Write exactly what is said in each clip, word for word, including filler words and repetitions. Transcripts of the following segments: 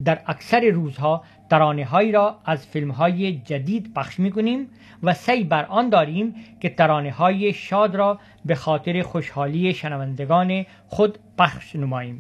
در اکثر روزها ترانه‌هایی را از فیلم‌های جدید پخش می‌کنیم و سعی بر آن داریم که ترانه‌های شاد را به خاطر خوشحالی شنوندگان خود پخش نماییم.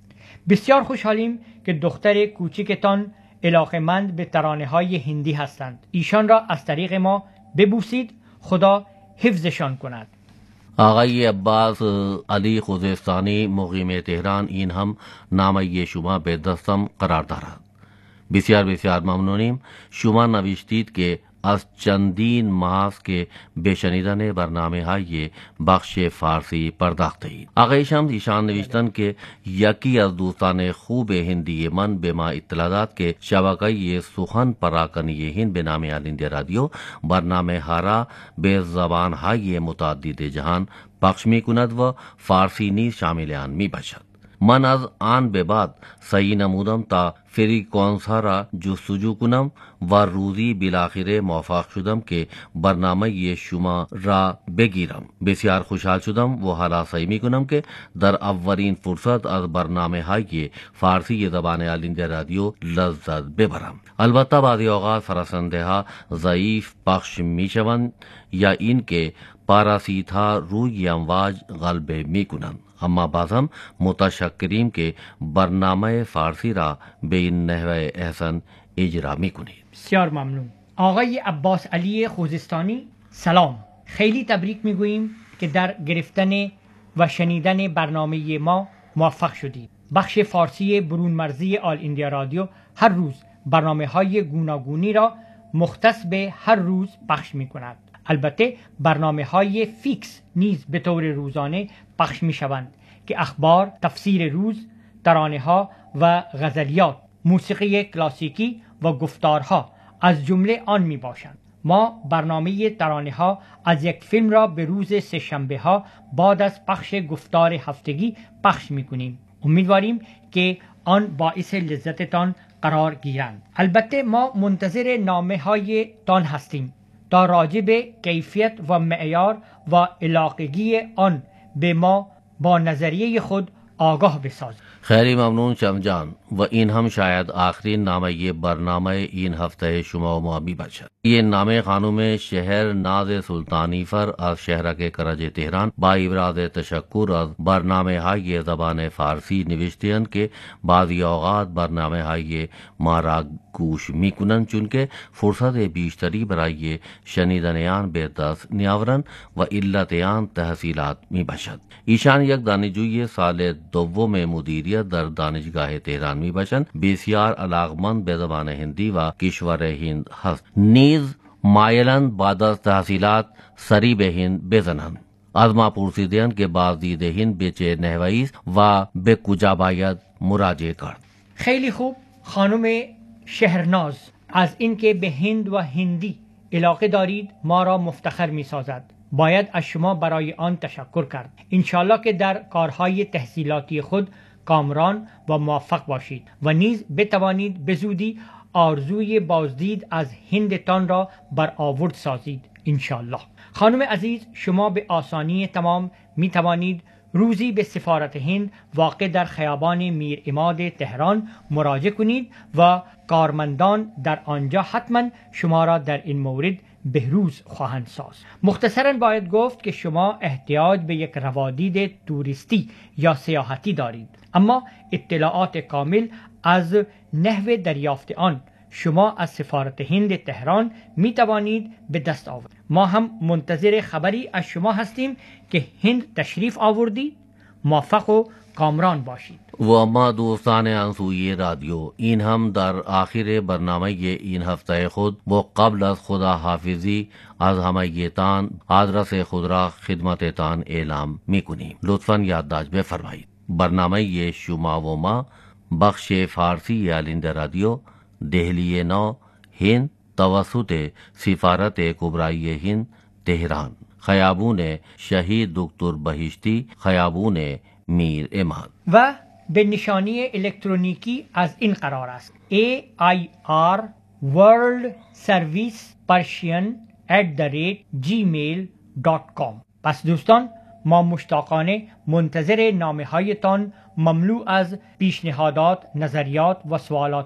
بسیار خوشحالیم که دختر کوچکتان علاقه‌مند به ترانه‌های هندی هستند. ایشان را از طریق ما ببوسید. خدا حفظشان کند. آقای عباس علی خوزستانی مقیم تهران این هم نامه شما به دستم قرار دارد. بسیار بسیار ممنونیم. شما نوشتید که از چندین ماه است که به شنیدن برنامه های بخش فارسی پرداخته اید. آقای شمس ایشان نوشتند که یکی از دوستان خوب هندی من به ما اطلاع داد که شبکه سخن پراکنی هند به نام آل انڈیا رادیو برنامه ها را به زبان های متعدد جهان پخش می کند و فارسی نیز شامل آن می باشد. من از آن به بعد سعی نمودم تا فریکوانس ها را جستجو کنم و روزی بالاخره موفق شدم که برنامه شما را بگیرم. بسیار خوشحال شدم و حالا سعی می کنم که در اولین فرصت از برنامه های فارسی زبان آل انڈیا رادیو لذت ببرم. البته بعضی اوقات فرستنده ها ضعیف پخش می شوند یا این که پاراسیت ها روی امواج غلبه می کنند، اما باز هم متشکریم که برنامه فارسی را به این نحوه احسن اجرا می کنید. بسیار ممنون. آقای عباس علی خوزستانی سلام. خیلی تبریک می گوییم که در گرفتن و شنیدن برنامه ما موفق شدید. بخش فارسی برون مرزی آل انڈیا رادیو هر روز برنامه های گوناگونی را مختص به هر روز پخش می کند. البته برنامه های فیکس نیز به طور روزانه پخش می شوند که اخبار، تفسیر روز، ترانه ها و غزلیات، موسیقی کلاسیکی و گفتارها از جمله آن می باشند. ما برنامه ترانه ها از یک فیلم را به روز سه شنبه ها بعد از پخش گفتار هفتگی پخش می کنیم. امیدواریم که آن باعث لذتتان قرار گیرند. البته ما منتظر نامه های تان هستیم تا راجع به کیفیت و معیار و علاقگی آن به ما با نظریه خود آگاه بسازید. خیلی ممنون شمس جان و این هم شاید آخرین نامه برنامه این هفته شما و ما می باشد. یہ نامه خانم شهر ناز سلطانی فر از شهرک کرج تهران با ابراز تشکر از برنامه های زبان فارسی نوشته‌اند که بعضی اوقات برنامه های ما را گوش می کنند چون که فرصت بیشتری برای شنیدن آن به دست نیاورند و علت آن تحصیلات می باشد. ایشان یک دانشجوی سال دوم مدیریت در دانشگاه تهران می باشند. بسیار علاقمند به زبان هندی و کشور هند هست. نیز مایلند بعد از تحصیلات سری به هند بزنند. از ما پرسیدند که بازدید هند به چه نحوی است و به کجا باید مراجعه کرد. خیلی خوب. خانم شهرناز از اینکه به هند و هندی علاقه دارید ما را مفتخر می سازد. باید از شما برای آن تشکر کرد. انشالله که در کارهای تحصیلاتی خود کامران و موفق باشید و نیز بتوانید به زودی آرزوی بازدید از هندتان را برآورد سازید انشالله. خانم عزیز، شما به آسانی تمام می توانید روزی به سفارت هند واقع در خیابان میر عماد تهران مراجعه کنید و کارمندان در آنجا حتما شما را در این مورد بهروز خواهند ساخت. مختصراً باید گفت که شما احتیاج به یک روادید توریستی یا سیاحتی دارید، اما اطلاعات کامل از نحو دریافت آن شما از سفارت هند تهران می توانید به دست آورید. ما هم منتظر خبری از شما هستیم که هند تشریف آوردید. موفق و کامران باشید. و ما دوستان انسوی رادیو، این هم در آخر برنامه این هفته خود و قبل از خدا حافظی از همگیتان آدرس خود را خدمتتان اعلام می کنیم. لطفاً یادداشت بفرمایید. برنامه شما و ما بخش فارسی آل انڈیا رادیو، دہلی نو، ہند، توسط سفارت کبرائی هند تهران، خیابون شهید دکتر بهشتی، خیابون میر عماد و به نشانی الکترونیکی از این قرار است: ای آی آر ورلد سرویس پرشین ات دی ریت جیمیل دات کام. پس دوستان، ما مشتاقانه منتظر نامه هایتان مملو از پیشنهادات، نظریات و سوالات